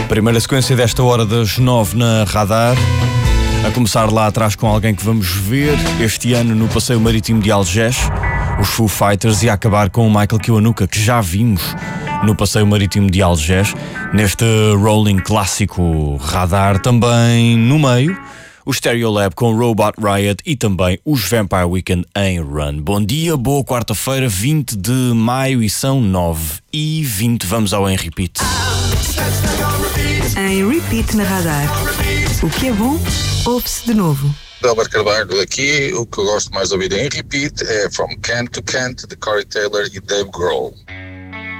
Primeira sequência desta hora das 9 na Radar. A começar lá atrás com alguém que vamos ver este ano no Passeio Marítimo de Algés, os Foo Fighters, e a acabar com o Michael Kiwanuka, que já vimos no Passeio Marítimo de Algés, neste rolling clássico Radar. Também no meio, o Stereolab com Robot Riot e também os Vampire Weekend em Run. Bom dia, boa quarta-feira, 20 de maio, e são 9h20. Vamos ao Em Repeat. Em Repeat na Radar. O que é bom, ouve-se de novo. Albert Carvalho aqui. O que eu gosto mais de ouvir em Repeat é From Kent to Kent, de Corey Taylor e Dave Grohl.